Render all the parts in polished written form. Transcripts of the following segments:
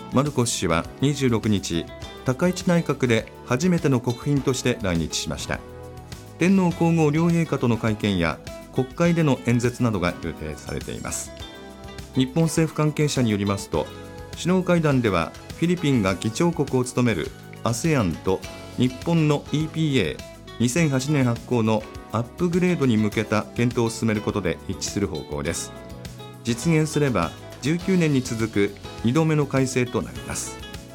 マルコス氏は26日、高市内閣で初めての国賓として来日しました。天皇皇后両陛下との会見や国会での演説などが予定されています。日本政府関係者によりますと、首脳会談ではフィリピンが議長国を務める ASEAN と日本の EPA2008 年発行のアップグレードに向けた検討を進めることで一致する方向です。実現すれば19年に続く2度目の改正となります。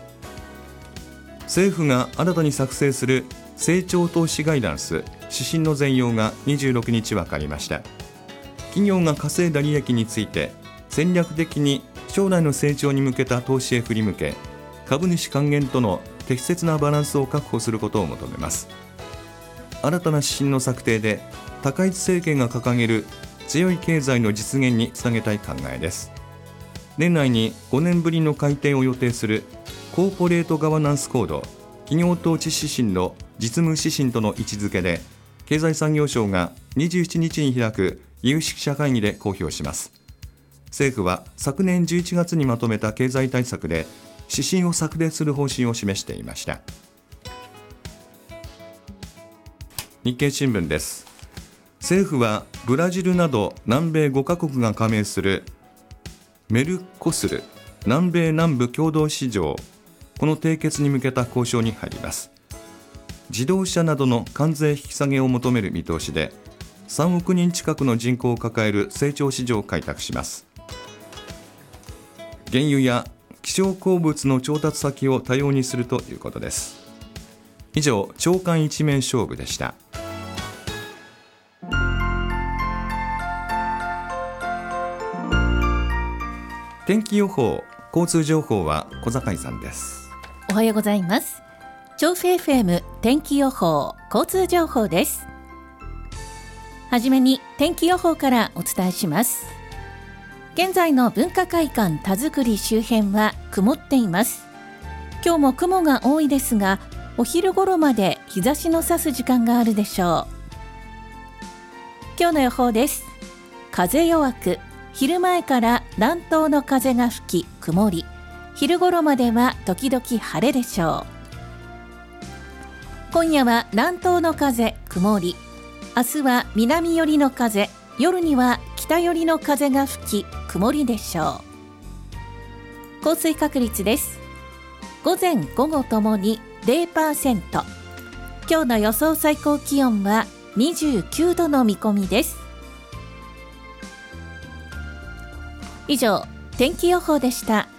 政府が新たに作成する成長投資ガイダンス指針の全容が26日分かりました。企業が稼いだ利益について戦略的に将来の成長に向けた投資へ振り向け、株主還元との適切なバランスを確保することを求めます。新たな指針の策定で高市政権が掲げる強い経済の実現につなげたい考えです。年内に5年ぶりの改定を予定するコーポレートガバナンスコード企業統治指針の実務指針との位置づけで、経済産業省が27日に開く有識者会議で公表します。政府は昨年11月にまとめた経済対策で指針を策定する方針を示していました。日経新聞です。政府はブラジルなど南米5カ国が加盟するメルコスル南米南部共同市場、この締結に向けた交渉に入ります。自動車などの関税引き下げを求める見通しで、3億人近くの人口を抱える成長市場を開拓します。原油や希少鉱物の調達先を多様にするということです。以上、朝刊一面勝負でした。天気予報、交通情報は小坂さんです。 おはようございます。調布 FM 天気予報、交通情報です。はじめに天気予報からお伝えします。現在の文化会館田作周辺は曇っています。今日も雲が多いですが、お昼頃まで日差しの差す時間があるでしょう。今日の予報です。風弱く、昼前から南東の風が吹き曇り、昼頃までは時々晴れでしょう。今夜は南東の風曇り、明日は南寄りの風、夜には北寄りの風が吹き曇りでしょう。降水確率です。午前午後ともに 0%。 今日の予想最高気温は29度の見込みです。以上、天気予報でした。